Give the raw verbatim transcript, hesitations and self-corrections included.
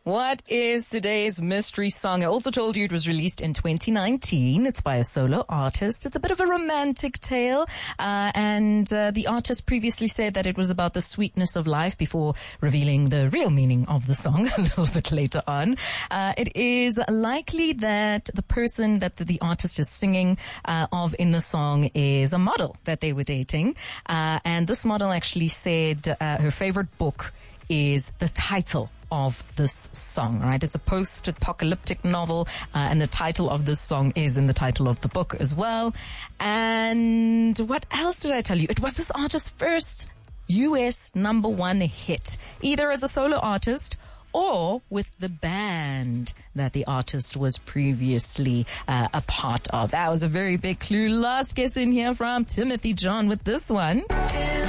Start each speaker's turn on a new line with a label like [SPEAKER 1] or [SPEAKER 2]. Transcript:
[SPEAKER 1] What is today's mystery song? I also told you it was released in twenty nineteen. It's by a solo artist. It's a bit of a romantic tale. Uh, and uh, the artist previously said that it was about the sweetness of life before revealing the real meaning of the song a little bit later on. Uh, it is likely that the person that the, the artist is singing uh, of in the song is a model that they were dating. Uh, and this model actually said uh, her favorite book is the title of this song, right? It's a post-apocalyptic novel, uh, and the title of this song is in the title of the book as well. And what else did I tell you? It was this artist's first U S number one hit, either as a solo artist or with the band that the artist was previously uh, a part of. That was a very big clue. Last guess in here from Timothy John with this one.